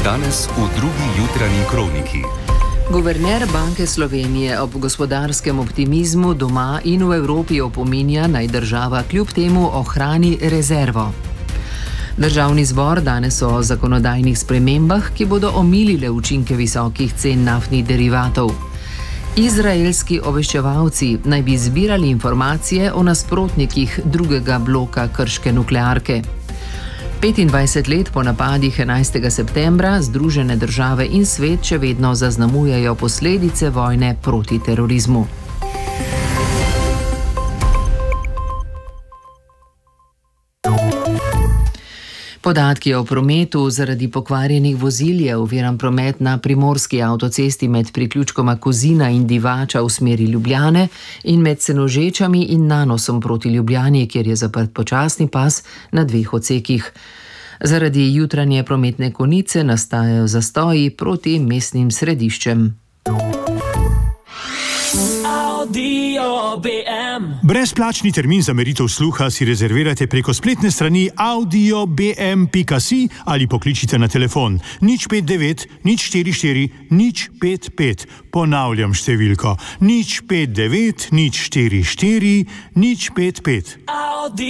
Danes v drugi jutranji kroniki. Guverner Banke Slovenije ob gospodarskem optimizmu doma in v Evropi opominja, naj država kljub temu ohrani rezervo. Državni zbor danes o zakonodajnih spremembah, ki bodo omilile učinke visokih cen naftnih derivatov. Izraelski obveščevalci naj bi zbirali informacije o nasprotnikih drugega bloka krške nuklearke. 25 let po napadih 11. septembra Združene države in svet še vedno zaznamujejo posledice vojne proti terorizmu. Podatki o prometu zaradi pokvarjenih vozil je oviran promet na primorski avtocesti med priključkoma Kozina in Divača v smeri Ljubljane in med Senožečami in Nanosom proti Ljubljani, kjer je zaprt počasni pas na 2 odsekih. Zaradi jutranje prometne konice nastajajo zastoji proti mestnim središčem. Brezplačni termin za meritev sluha si rezervirajte preko spletne strani audiobm.si ali pokličite na telefon 059 044 055. Ponavljam številko 059 044 055.